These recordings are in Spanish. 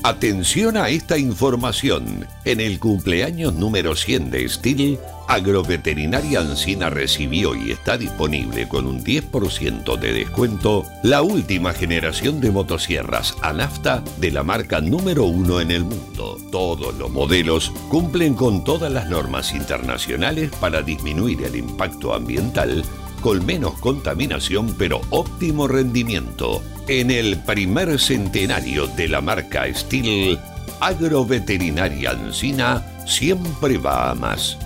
Atención a esta información. En el cumpleaños número 100 de Steel, Agroveterinaria Ancina recibió y está disponible con un 10% de descuento la última generación de motosierras Anafta de la marca número 1 en el mundo. Todos los modelos cumplen con todas las normas internacionales para disminuir el impacto ambiental, con menos contaminación pero óptimo rendimiento. En el primer centenario de la marca Steel, Agroveterinaria Ancina siempre va a más.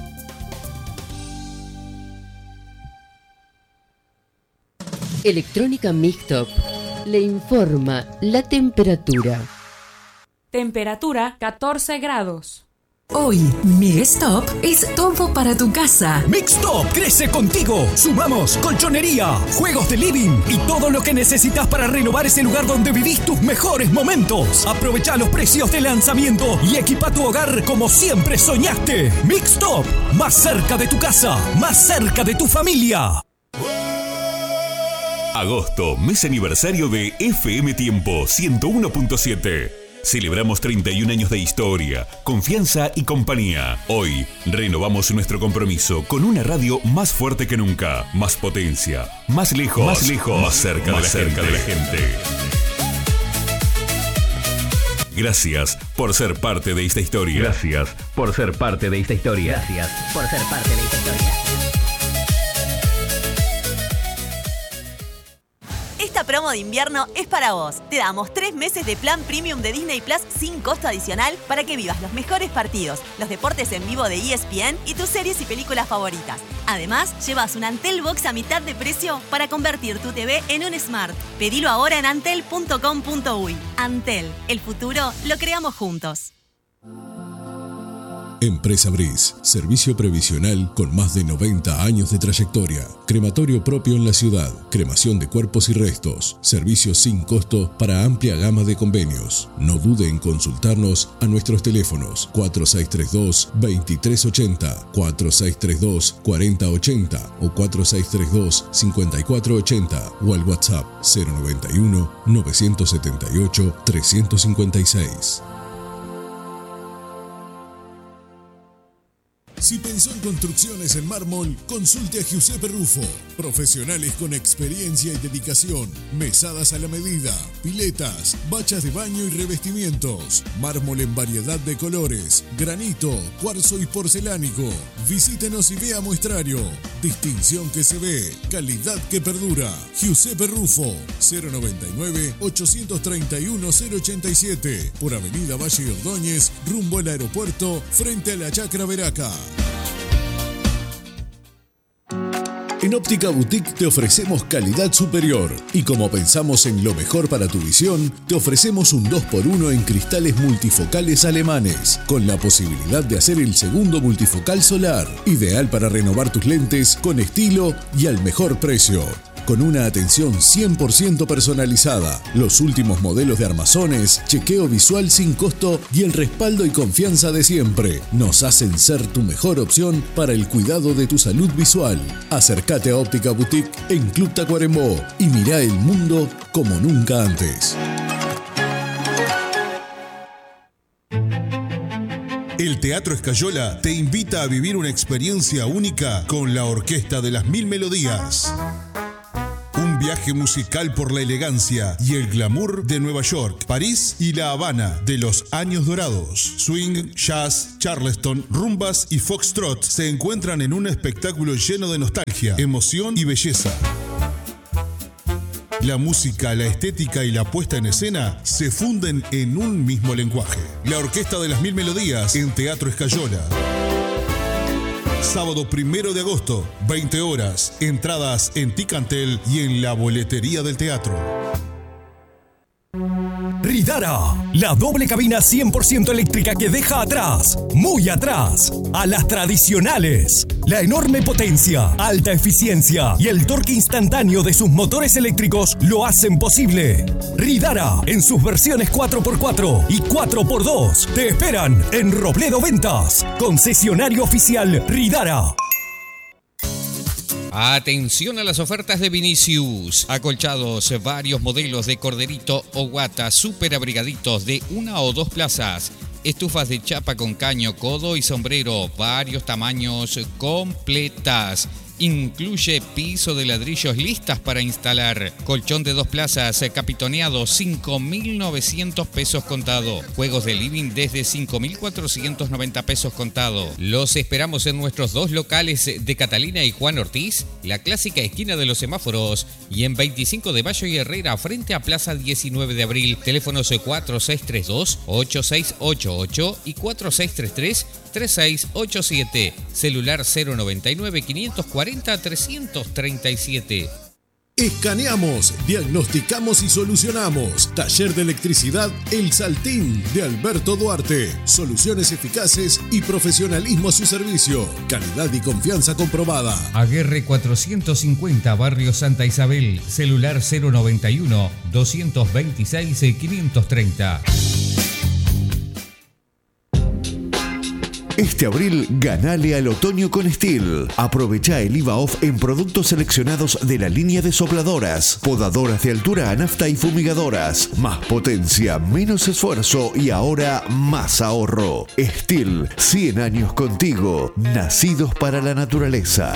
Electrónica Mixtop le informa la temperatura. Temperatura 14 grados. Hoy, Mixtop es todo para tu casa. Mixtop crece contigo. Sumamos colchonería, juegos de living y todo lo que necesitas para renovar ese lugar donde vivís tus mejores momentos. Aprovecha los precios de lanzamiento y equipa tu hogar como siempre soñaste. Mixtop, más cerca de tu casa, más cerca de tu familia. Agosto, mes aniversario de FM Tiempo 101.7. Celebramos 31 años de historia, confianza y compañía. Hoy renovamos nuestro compromiso con una radio más fuerte que nunca, más potencia, más lejos, más cerca de la gente. Gracias por ser parte de esta historia. Gracias por ser parte de esta historia. Gracias por ser parte de esta historia. Esta promo de invierno es para vos. Te damos 3 meses de plan premium de Disney Plus sin costo adicional para que vivas los mejores partidos, los deportes en vivo de ESPN y tus series y películas favoritas. Además, llevas un Antel Box a mitad de precio para convertir tu TV en un Smart. Pedilo ahora en antel.com.uy. Antel, el futuro lo creamos juntos. Empresa Briz, servicio previsional con más de 90 años de trayectoria. Crematorio propio en la ciudad, cremación de cuerpos y restos, servicios sin costo para amplia gama de convenios. No dude en consultarnos a nuestros teléfonos 4632-2380, 4632-4080 o 4632-5480 o al WhatsApp 091-978-356. Si pensó en construcciones en mármol, consulte a Giuseppe Rufo. Profesionales con experiencia y dedicación. Mesadas a la medida, piletas, bachas de baño y revestimientos. Mármol en variedad de colores, granito, cuarzo y porcelánico. Visítenos y vea muestrario. Distinción que se ve, calidad que perdura. Giuseppe Rufo, 099-831-087. Por Avenida Valle Ordóñez, rumbo al aeropuerto, frente a la Chacra Veraca. En Óptica Boutique te ofrecemos calidad superior y como pensamos en lo mejor para tu visión, te ofrecemos un 2x1 en cristales multifocales alemanes, con la posibilidad de hacer el segundo multifocal solar, ideal para renovar tus lentes con estilo y al mejor precio. Con una atención 100% personalizada, los últimos modelos de armazones, chequeo visual sin costo y el respaldo y confianza de siempre nos hacen ser tu mejor opción para el cuidado de tu salud visual. Acércate a Óptica Boutique en Club Tacuarembó y mirá el mundo como nunca antes. El Teatro Escayola te invita a vivir una experiencia única con la Orquesta de las Mil Melodías. Un viaje musical por la elegancia y el glamour de Nueva York, París y La Habana de los años dorados. Swing, jazz, charleston, rumbas y foxtrot se encuentran en un espectáculo lleno de nostalgia, emoción y belleza. La música, la estética y la puesta en escena se funden en un mismo lenguaje. La Orquesta de las Mil Melodías en Teatro Escayola. Sábado 1 de agosto, 20 horas. Entradas en Ticantel y en la boletería del teatro. Ridara, la doble cabina 100% eléctrica que deja atrás, muy atrás, a las tradicionales. La enorme potencia, alta eficiencia y el torque instantáneo de sus motores eléctricos lo hacen posible. Ridara, en sus versiones 4x4 y 4x2, te esperan en Robledo Ventas, concesionario oficial Ridara. Atención a las ofertas de Vinicius. Acolchados, varios modelos de corderito o guata, super abrigaditos de 1 o 2 plazas. Estufas de chapa con caño, codo y sombrero, varios tamaños, completas. Incluye piso de ladrillos listas para instalar. Colchón de 2 plazas, capitoneado, 5.900 pesos contado. Juegos de living desde 5.490 pesos contado. Los esperamos en nuestros 2 locales de Catalina y Juan Ortiz, la clásica esquina de los semáforos, y en 25 de Mayo y Herrera, frente a Plaza 19 de Abril. Teléfonos 4632-8688 y 4633-3687. Celular 099-540-337. Escaneamos, diagnosticamos y solucionamos. Taller de Electricidad El Saltín de Alberto Duarte. Soluciones eficaces y profesionalismo a su servicio. Calidad y confianza comprobada. Aguerre 450, Barrio Santa Isabel. Celular 091-226-530. Este abril, ganale al otoño con Stihl. Aprovecha el IVA off en productos seleccionados de la línea de sopladoras, podadoras de altura a nafta y fumigadoras. Más potencia, menos esfuerzo y ahora más ahorro. Stihl, 100 años contigo, nacidos para la naturaleza.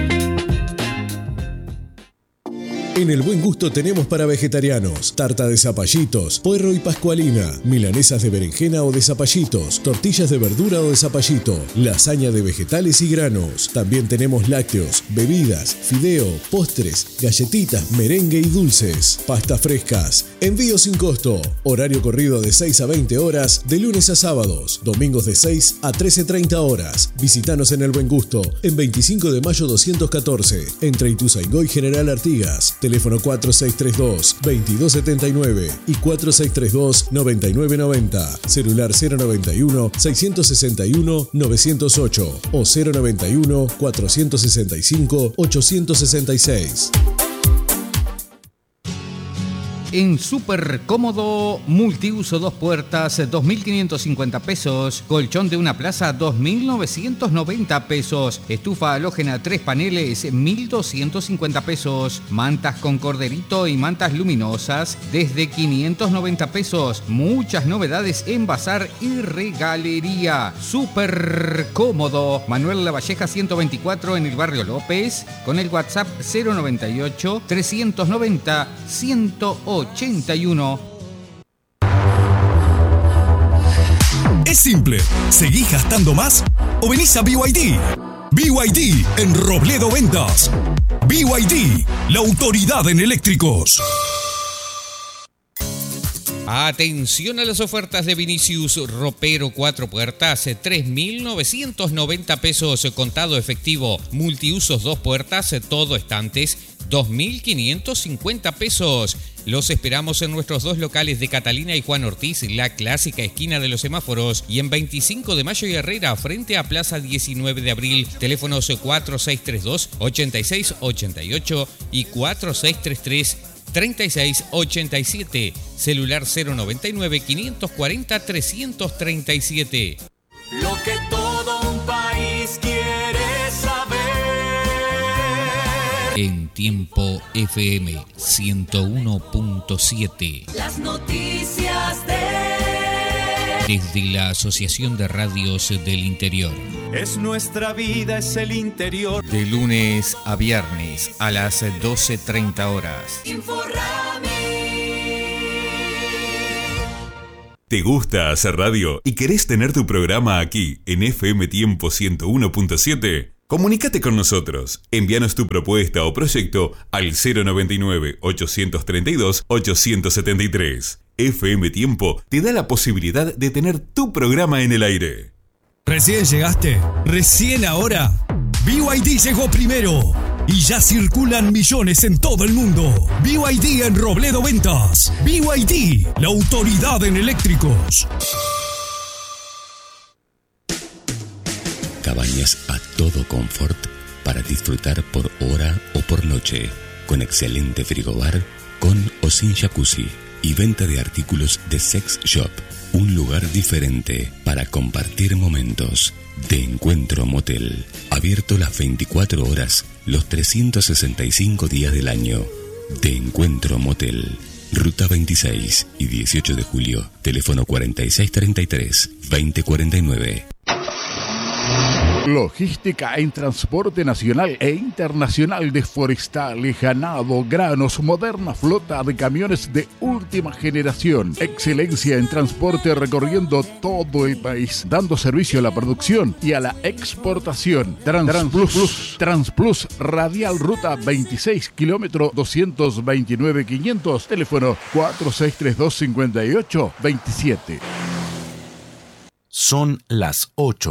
En El Buen Gusto tenemos para vegetarianos tarta de zapallitos, puerro y pascualina, milanesas de berenjena o de zapallitos, tortillas de verdura o de zapallito, lasaña de vegetales y granos. También tenemos lácteos, bebidas, fideo, postres, galletitas, merengue y dulces, pastas frescas. Envío sin costo. Horario corrido de 6 a 20 horas de lunes a sábados, domingos de 6 a 13:30 horas. Visítanos en El Buen Gusto, en 25 de Mayo 214, entre Ituzaingó y General Artigas. Teléfono 4632-2279 y 4632-9990. Celular 091-661-908 o 091-465-866. En Super Cómodo, multiuso 2 puertas, 2.550 pesos. Colchón de 1 plaza, 2.990 pesos. Estufa halógena 3 paneles, 1.250 pesos. Mantas con corderito y mantas luminosas, desde 590 pesos. Muchas novedades en bazar y regalería. Super Cómodo. Manuel Lavalleja 124 en el barrio López, con el WhatsApp 098 390 181. Es simple. ¿Seguís gastando más o venís a BYD? BYD en Robledo Ventas. BYD, la autoridad en eléctricos. Atención a las ofertas de Vinicius. Ropero 4 puertas, 3.990 pesos contado efectivo. Multiusos 2 puertas, todo estantes, 2.550 pesos. Los esperamos en nuestros 2 locales de Catalina y Juan Ortiz, la clásica esquina de los semáforos, y en 25 de Mayo y Herrera, frente a Plaza 19 de Abril. Teléfonos 4632-8688 y 4633-3687. Celular 099-540-337. Lo que todo un país quiere saber. En Tiempo FM 101.7. Las noticias desde la Asociación de Radios del Interior. Es nuestra vida, es el interior. De lunes a viernes a las 12:30 horas. Inforrami. ¿Te gusta hacer radio y querés tener tu programa aquí en FM Tiempo 101.7? Comunícate con nosotros. Envíanos tu propuesta o proyecto al 099-832-873. FM Tiempo te da la posibilidad de tener tu programa en el aire. ¿Recién llegaste? ¿Recién ahora? BYD llegó primero y ya circulan millones en todo el mundo. BYD en Robledo Ventas. BYD, la autoridad en eléctricos. Cabañas a todo confort para disfrutar por hora o por noche, con excelente frigobar, con o sin jacuzzi. y venta de artículos de sex shop. Un lugar diferente para compartir momentos. De Encuentro Motel. Abierto las 24 horas, los 365 días del año. De Encuentro Motel. Ruta 26 y 18 de julio. Teléfono 4633-2049. Logística en transporte nacional e internacional de forestales, ganado, granos, moderna flota de camiones de última generación. Excelencia en transporte recorriendo todo el país, dando servicio a la producción y a la exportación. Transplus Radial Ruta 26, kilómetro 229-500, teléfono 4632-5827. Son las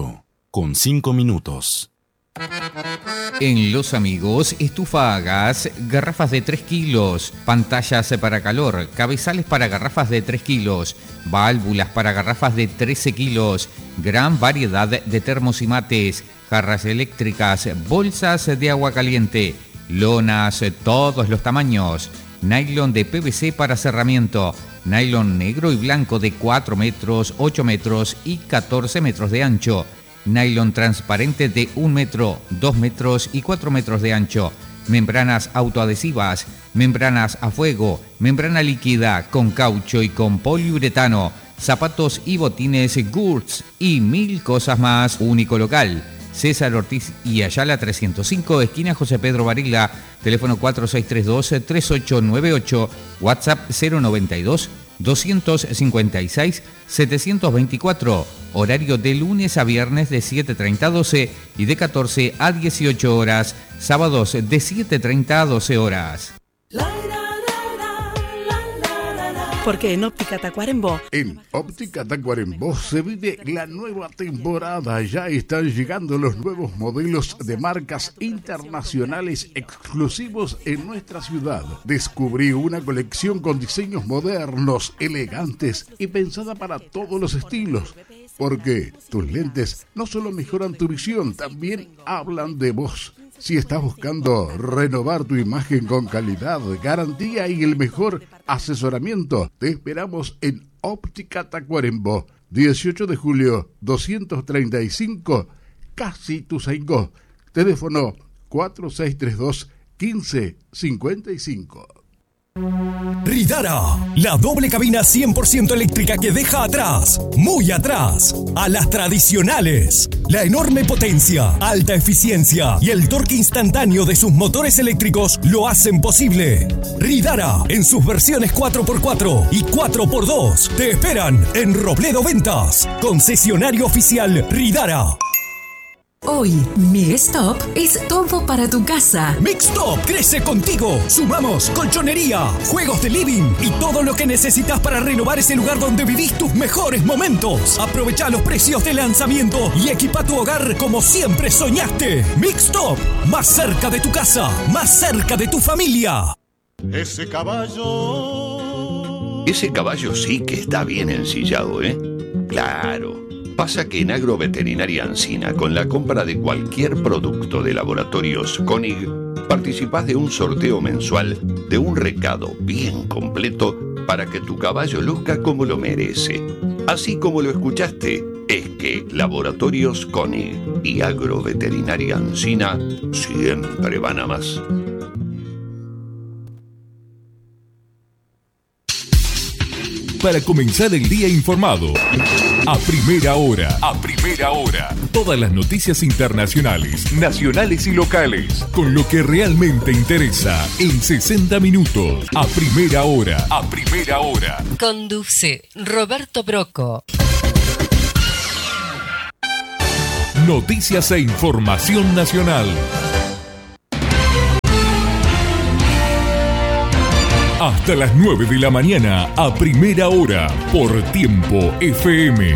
8:05. En Los Amigos, estufa a gas, garrafas de 3 kilos, pantallas para calor, cabezales para garrafas de 3 kilos, válvulas para garrafas de 13 kilos, gran variedad de termos y mates, jarras eléctricas, bolsas de agua caliente, lonas, todos los tamaños, nylon de PVC para cerramiento, nylon negro y blanco de 4 metros, 8 metros y 14 metros de ancho, nylon transparente de 1 metro, 2 metros y 4 metros de ancho, membranas autoadhesivas, membranas a fuego, membrana líquida con caucho y con poliuretano, zapatos y botines Gurts y 1000 cosas más. Único local, César Ortiz y Ayala 305, esquina José Pedro Varela, teléfono 4632-3898, WhatsApp 092-256-724, horario de lunes a viernes de 7:30 a 12 y de 14 a 18 horas, sábados de 7:30 a 12 horas. Porque en Óptica Tacuarembó. En Óptica Tacuarembó se vive la nueva temporada. Ya están llegando los nuevos modelos de marcas internacionales exclusivos en nuestra ciudad. Descubrí una colección con diseños modernos, elegantes y pensada para todos los estilos. Porque tus lentes no solo mejoran tu visión, también hablan de vos. Si estás buscando renovar tu imagen con calidad, garantía y el mejor asesoramiento, te esperamos en Óptica Tacuarembó, 18 de julio 235, Casi Ituzaingó. Teléfono 4632-1555. Ridara, la doble cabina 100% eléctrica que deja atrás, muy atrás, a las tradicionales. La enorme potencia, alta eficiencia y el torque instantáneo de sus motores eléctricos lo hacen posible. Ridara, en sus versiones 4x4 y 4x2, te esperan en Robledo Ventas, concesionario oficial Ridara. Hoy, Migstop es todo para tu casa. Migstop crece contigo. Sumamos colchonería, juegos de living y todo lo que necesitas para renovar ese lugar donde vivís tus mejores momentos. Aprovecha los precios de lanzamiento y equipa tu hogar como siempre soñaste. Migstop, más cerca de tu casa, más cerca de tu familia. Ese caballo sí que está bien ensillado, ¿eh? Claro. Pasa que en Agroveterinaria Ancina, con la compra de cualquier producto de Laboratorios Koenig, participás de un sorteo mensual de un recado bien completo para que tu caballo luzca como lo merece. Así como lo escuchaste, es que Laboratorios Koenig y Agroveterinaria Ancina siempre van a más. Para comenzar el día informado. A primera hora. Todas las noticias internacionales, nacionales y locales. Con lo que realmente interesa en 60 minutos. A primera hora. Conduce Roberto Broco. Noticias e información nacional. Hasta las 9 de la mañana, a primera hora, por Tiempo FM.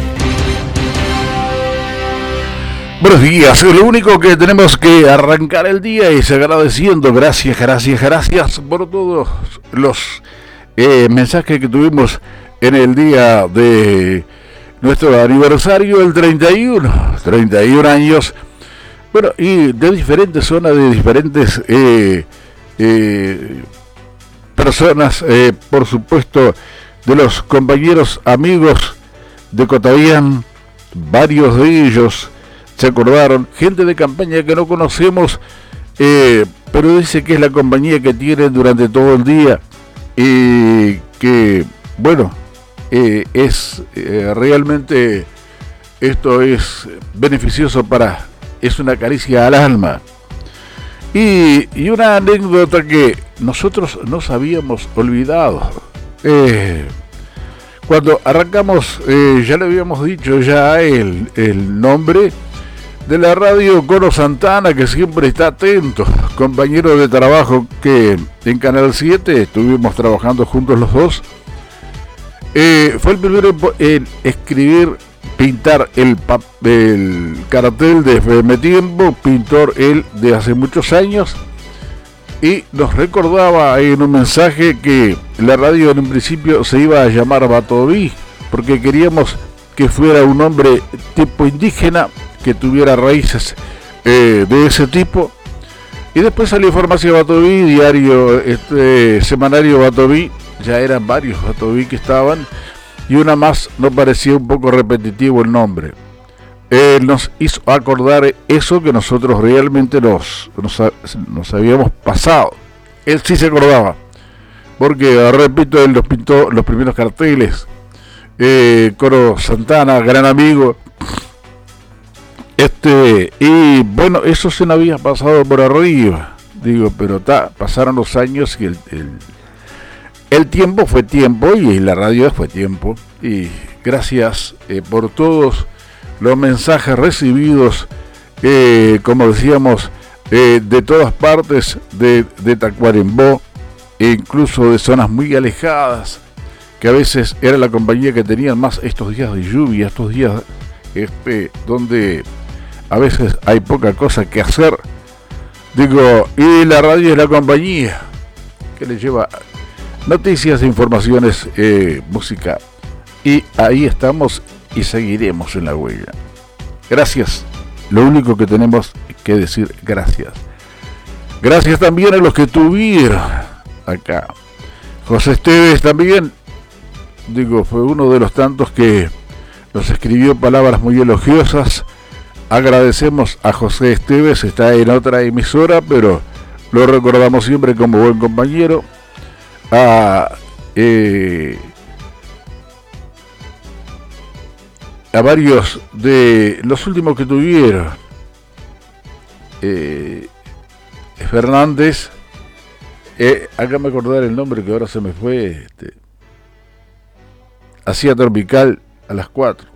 Buenos días, lo único que tenemos que arrancar el día es agradeciendo, gracias por todos los mensajes que tuvimos en el día de nuestro aniversario, el 31 años, bueno, y de diferentes zonas, de diferentes personas, por supuesto, de los compañeros amigos de Cotabían, varios de ellos se acordaron, gente de campaña que no conocemos, pero dice que es la compañía que tienen durante todo el día y que, bueno, es realmente esto es beneficioso es una caricia al alma. Y una anécdota que nosotros nos habíamos olvidado. Cuando arrancamos, ya le habíamos dicho ya el nombre de la radio, Coro Santana, que siempre está atento, compañero de trabajo que en Canal 7 estuvimos trabajando juntos los dos. Fue el primero en escribir, pintar el cartel de FM Tiempo, pintor él de hace muchos años, y nos recordaba en un mensaje que la radio en un principio se iba a llamar Batoví, porque queríamos que fuera un hombre tipo indígena, que tuviera raíces de ese tipo. Y después salió Farmacia Batoví, diario, semanario Batoví, ya eran varios Batoví que estaban, y una más nos parecía un poco repetitivo el nombre. Nos hizo acordar eso que nosotros realmente nos habíamos pasado. Él sí se acordaba, porque repito, él nos pintó los primeros carteles. Coro Santana, gran amigo. Y bueno, eso se nos había pasado por arriba, digo, pero pasaron los años y el tiempo fue tiempo y la radio fue tiempo. Y gracias por todos los mensajes recibidos, como decíamos, de todas partes de Tacuarembó, e incluso de zonas muy alejadas, que a veces era la compañía que tenían más estos días de lluvia, estos días donde a veces hay poca cosa que hacer. Digo, y la radio es la compañía que le lleva noticias, informaciones, música. Y ahí estamos y seguiremos en la huella. Gracias. Lo único que tenemos que decir, gracias. Gracias también a los que tuvieron acá. José Esteves también, digo, fue uno de los tantos que nos escribió palabras muy elogiosas. Agradecemos a José Esteves, está en otra emisora, pero lo recordamos siempre como buen compañero. A varios de los últimos que tuvieron, Fernández, acá me acordar el nombre que ahora se me fue, hacía Tropical a las 4.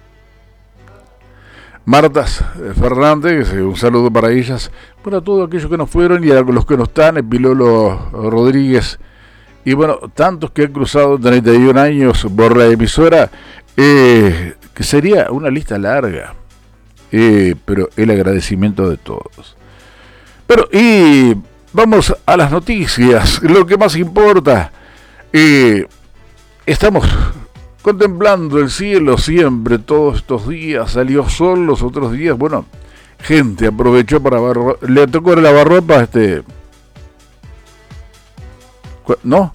Martas Fernández, un saludo para ellas, bueno, a todos aquellos que nos fueron y a los que no están, Pilolo Rodríguez, y bueno, tantos que han cruzado 31 años por la emisora, que sería una lista larga, pero el agradecimiento de todos. Pero, y vamos a las noticias, lo que más importa. Estamos contemplando el cielo siempre, todos estos días, salió sol, los otros días, bueno, gente aprovechó para le tocó el lavarropa, ¿no?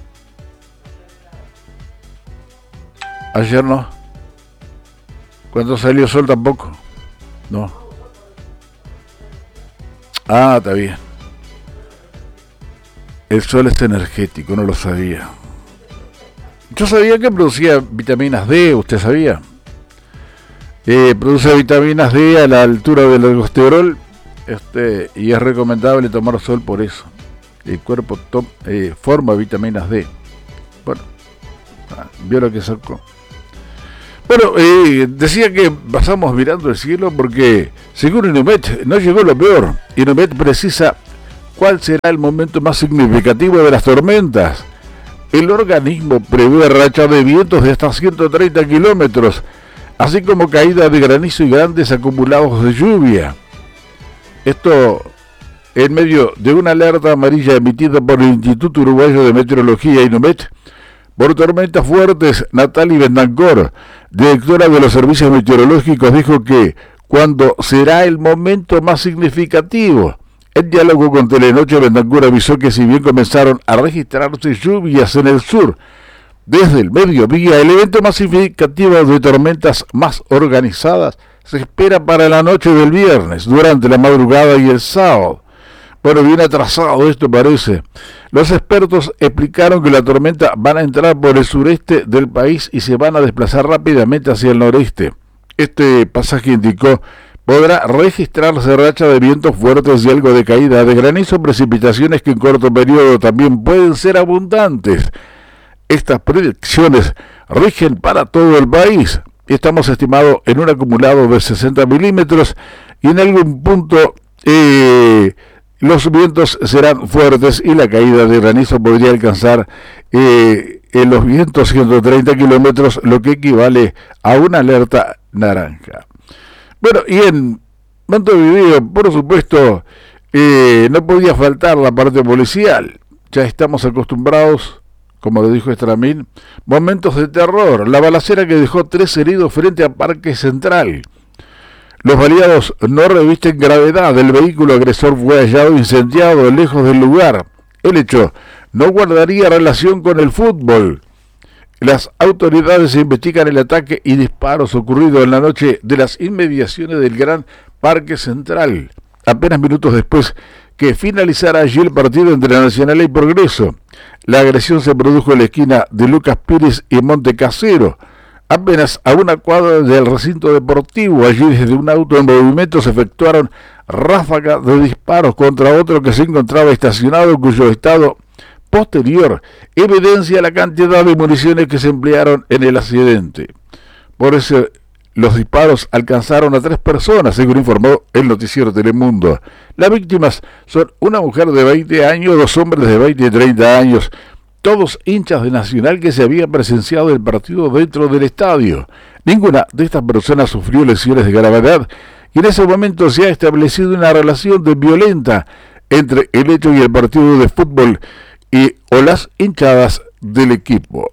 Ayer no. Cuando salió sol tampoco. No. Ah, está bien. El sol es energético, no lo sabía. Yo sabía que producía vitaminas D, ¿usted sabía? Produce vitaminas D a la altura del colesterol, y es recomendable tomar sol por eso. El cuerpo forma vitaminas D. Bueno, vio lo que sacó. Bueno, decía que pasamos mirando el cielo porque, según Inumet, no llegó lo peor. Inumet precisa cuál será el momento más significativo de las tormentas. El organismo prevé rachas de vientos de hasta 130 kilómetros, así como caídas de granizo y grandes acumulados de lluvia. Esto en medio de una alerta amarilla emitida por el Instituto Uruguayo de Meteorología Inumet por tormentas fuertes. Natalie Bendancor, directora de los servicios meteorológicos, dijo que cuando será el momento más significativo, En diálogo con Telenoche, Bentancur avisó que si bien comenzaron a registrarse lluvias en el sur, desde el mediodía, el evento más significativo de tormentas más organizadas se espera para la noche del viernes, durante la madrugada y el sábado. Bueno, bien atrasado esto parece. Los expertos explicaron que la tormenta van a entrar por el sureste del país y se van a desplazar rápidamente hacia el noreste. Este pasaje, indicó, podrá registrarse racha de vientos fuertes y algo de caída de granizo, precipitaciones que en corto periodo también pueden ser abundantes. Estas predicciones rigen para todo el país. Estamos estimados en un acumulado de 60 milímetros y en algún punto los vientos serán fuertes y la caída de granizo podría alcanzar en los vientos 130 kilómetros, lo que equivale a una alerta naranja. Bueno, y en Montevideo, por supuesto, no podía faltar la parte policial. Ya estamos acostumbrados, como le dijo Estramín, momentos de terror. La balacera que dejó 3 heridos frente a Parque Central. Los baleados no revisten gravedad. El vehículo agresor fue hallado incendiado lejos del lugar. El hecho no guardaría relación con el fútbol. Las autoridades investigan el ataque y disparos ocurridos en la noche de las inmediaciones del Gran Parque Central, apenas minutos después que finalizara allí el partido entre Nacional y Progreso. La agresión se produjo en la esquina de Lucas Pires y Montecasero, apenas a una cuadra del recinto deportivo. Allí, desde un auto en movimiento, se efectuaron ráfagas de disparos contra otro que se encontraba estacionado, cuyo estado posterior evidencia la cantidad de municiones que se emplearon en el accidente. Por eso los disparos alcanzaron a 3 personas, según informó el noticiero Telemundo. Las víctimas son una mujer de 20 años, 2 hombres de 20 y 30 años, todos hinchas de Nacional que se habían presenciado el partido dentro del estadio. Ninguna de estas personas sufrió lesiones de gravedad y en ese momento se ha establecido una relación violenta entre el hecho y el partido de fútbol o las hinchadas del equipo.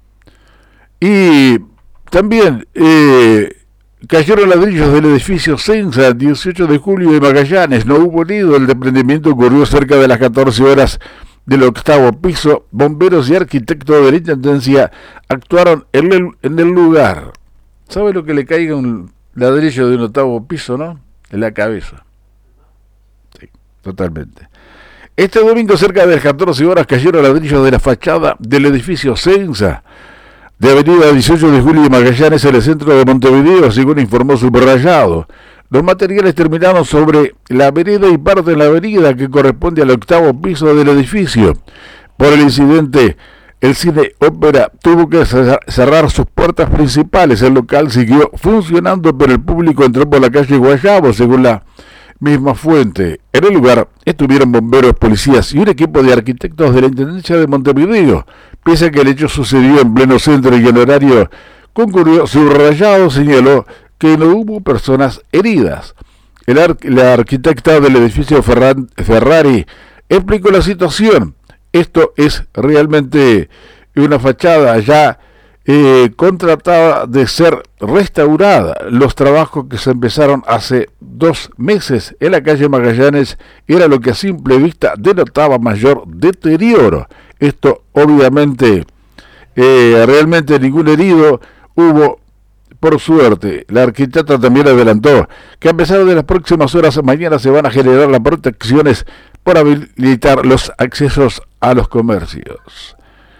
Y también cayeron ladrillos del edificio Sensa, 18 de julio de Magallanes. No hubo herido. El desprendimiento ocurrió cerca de las 14 horas del 8º piso. Bomberos y arquitectos de la Intendencia actuaron en el lugar. ¿Sabe lo que le caiga un ladrillo de un 8º piso, no? En la cabeza. Sí, totalmente. Este domingo, cerca de las 14 horas, cayeron ladrillos de la fachada del edificio Sensa de avenida 18 de julio de Magallanes, en el centro de Montevideo, según informó Subrayado. Los materiales terminaron sobre la vereda y parte de la avenida que corresponde al 8º piso del edificio. Por el incidente, el Cine Ópera tuvo que cerrar sus puertas principales. El local siguió funcionando, pero el público entró por la calle Guayabo, según la misma fuente. En el lugar estuvieron bomberos, policías y un equipo de arquitectos de la Intendencia de Montevideo. Pese a que el hecho sucedió en pleno centro y en horario concurrió, Subrayado señaló que no hubo personas heridas. La arquitecta del edificio Ferrari explicó la situación. Esto es realmente una fachada ya contratada de ser restaurada. Los trabajos que se empezaron hace 2 meses en la calle Magallanes era lo que a simple vista denotaba mayor deterioro. Esto obviamente, realmente ningún herido hubo, por suerte. La arquitecta también adelantó que a pesar de las próximas horas, mañana se van a generar las protecciones para habilitar los accesos a los comercios.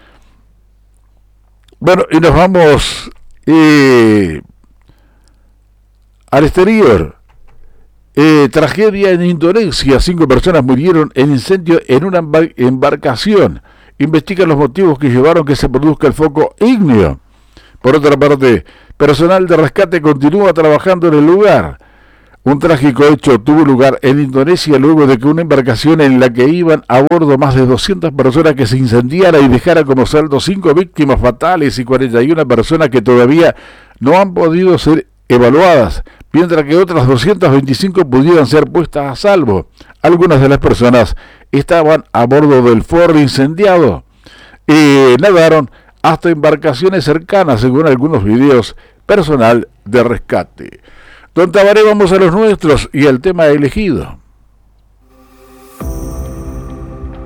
Bueno, y nos vamos al exterior. Tragedia en Indonesia. 5 personas murieron en incendio en una embarcación. Investigan los motivos que llevaron que se produzca el foco ígneo. Por otra parte, personal de rescate continúa trabajando en el lugar. Un trágico hecho tuvo lugar en Indonesia luego de que una embarcación en la que iban a bordo más de 200 personas que se incendiara y dejara como saldo 5 víctimas fatales y 41 personas que todavía no han podido ser evaluadas, mientras que otras 225 pudieran ser puestas a salvo. Algunas de las personas estaban a bordo del Ford incendiado y nadaron hasta embarcaciones cercanas, según algunos videos. Personal de rescate. Don Tabaré, vamos a los nuestros y al tema elegido.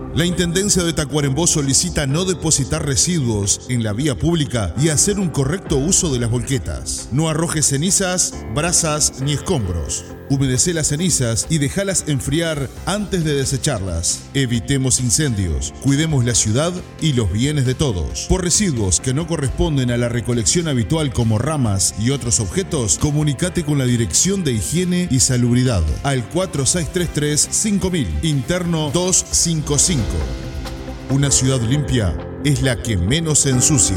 La Intendencia de Tacuarembó solicita no depositar residuos en la vía pública y hacer un correcto uso de las volquetas. No arrojes cenizas, brasas ni escombros. Humedecé las cenizas y dejalas enfriar antes de desecharlas. Evitemos incendios, cuidemos la ciudad y los bienes de todos. Por residuos que no corresponden a la recolección habitual como ramas y otros objetos, comunícate con la Dirección de Higiene y Salubridad al 4633-5000, interno 255. Una ciudad limpia es la que menos se ensucia.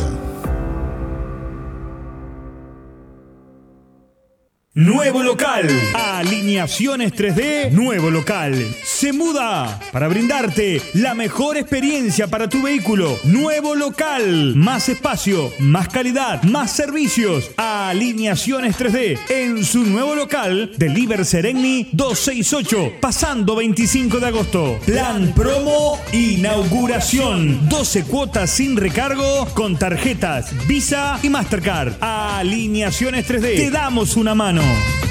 Nuevo local. Alineaciones 3D, nuevo local. Se muda para brindarte la mejor experiencia para tu vehículo. Nuevo local. Más espacio, más calidad, más servicios. Alineaciones 3D en su nuevo local de Liber Seregni 268, pasando 25 de agosto. Plan promo inauguración. 12 cuotas sin recargo con tarjetas Visa y Mastercard. Alineaciones 3D. Te damos una mano.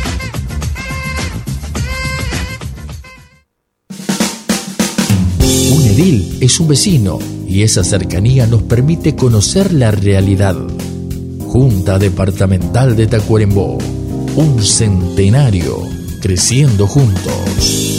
Un edil es un vecino y esa cercanía nos permite conocer la realidad. Junta Departamental de Tacuarembó, un centenario creciendo juntos.